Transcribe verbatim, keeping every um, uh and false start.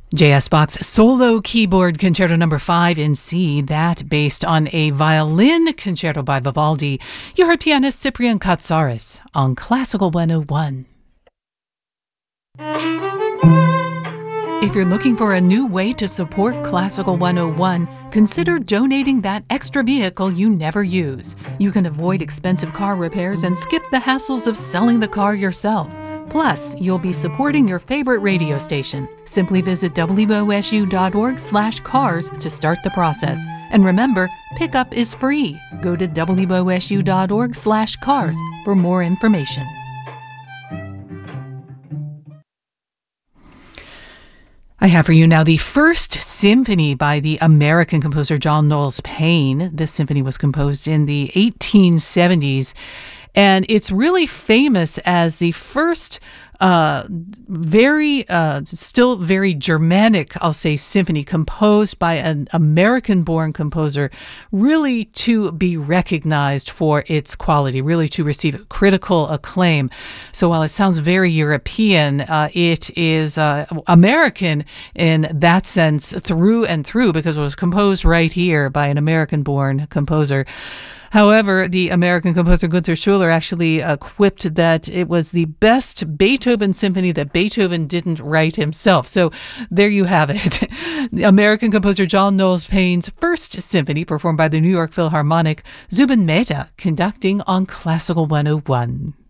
J S Bach's Solo Keyboard Concerto Number five in C, that based on a violin concerto by Vivaldi. You heard pianist Cyprian Katsaris on Classical one oh one. If you're looking for a new way to support Classical one oh one, consider donating that extra vehicle you never use. You can avoid expensive car repairs and skip the hassles of selling the car yourself. Plus, you'll be supporting your favorite radio station. Simply visit W O S U dot org slash cars to start the process. And remember, pickup is free. Go to W O S U dot org slash cars for more information. I have for you now the first symphony by the American composer John Knowles Paine. This symphony was composed in the eighteen seventies, and it's really famous as the first uh, very, uh, still very Germanic, I'll say, symphony composed by an American-born composer, really to be recognized for its quality, really to receive critical acclaim. So while it sounds very European, uh, it is uh, American in that sense through and through, because it was composed right here by an American-born composer. However, the American composer Gunther Schuller actually uh, quipped that it was the best Beethoven symphony that Beethoven didn't write himself. So there you have it. The American composer John Knowles Paine's first symphony, performed by the New York Philharmonic, Zubin Mehta conducting on Classical one oh one.